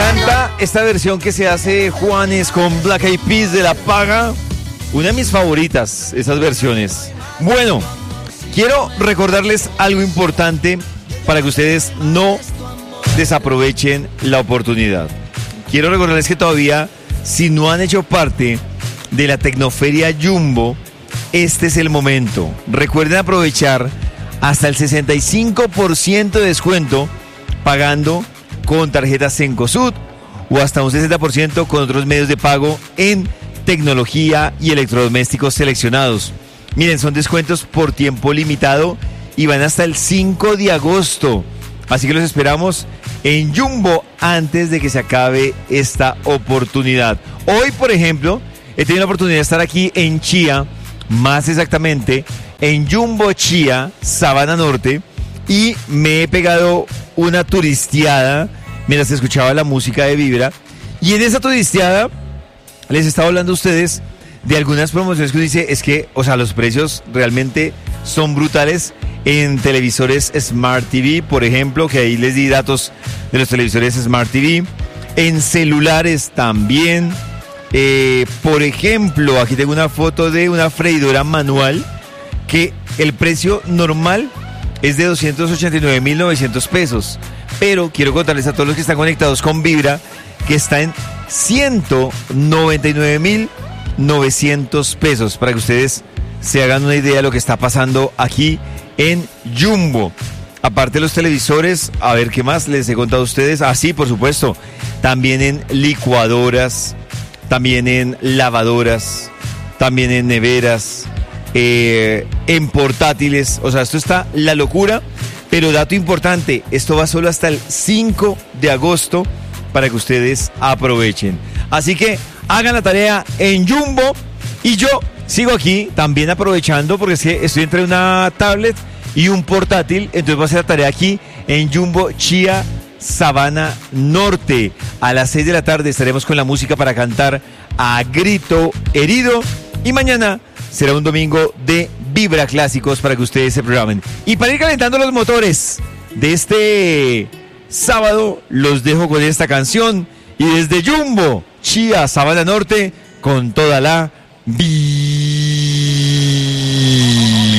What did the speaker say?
encanta esta versión que se hace Juanes con Black Eyed Peas de La Paga. Una de mis favoritas, esas versiones. Bueno, quiero recordarles algo importante para que ustedes no desaprovechen la oportunidad. Quiero recordarles que todavía, si no han hecho parte de la Tecnoferia Jumbo, este es el momento. Recuerden aprovechar hasta el 65% de descuento pagando con tarjetas Cencosud o hasta un 60% con otros medios de pago en tecnología y electrodomésticos seleccionados. Miren, son descuentos por tiempo limitado y van hasta el 5 de agosto. Así que los esperamos en Jumbo antes de que se acabe esta oportunidad. Hoy, por ejemplo, he tenido la oportunidad de estar aquí en Chía, más exactamente en Jumbo Chía, Sabana Norte, y me he pegado una turisteada mientras escuchaba la música de Vibra. Y en esa turisteada les estaba hablando a ustedes de algunas promociones que uno dice, es que, o sea, los precios realmente son brutales en televisores Smart TV, por ejemplo, que ahí les di datos de los televisores Smart TV, en celulares también. Por ejemplo, aquí tengo una foto de una freidora manual que el precio normal es de 289.900 pesos. Pero quiero contarles a todos los que están conectados con Vibra que está en 199.900 pesos, para que ustedes se hagan una idea de lo que está pasando aquí en Jumbo. Aparte de los televisores, a ver qué más les he contado a ustedes. Ah, sí, por supuesto, también en licuadoras, también en lavadoras, también en neveras, en portátiles. O sea, esto está la locura. Pero dato importante, esto va solo hasta el 5 de agosto para que ustedes aprovechen. Así que hagan la tarea en Jumbo y yo sigo aquí también aprovechando porque es que estoy entre una tablet y un portátil. Entonces voy a hacer la tarea aquí en Jumbo Chía, Sabana Norte. A las 6 de la tarde estaremos con la música para cantar a grito herido. Y mañana será un domingo de Vibra Clásicos para que ustedes se programen. Y para ir calentando los motores de este sábado, los dejo con esta canción. Y desde Jumbo, Chía, Sabana Norte, con toda la Vibra.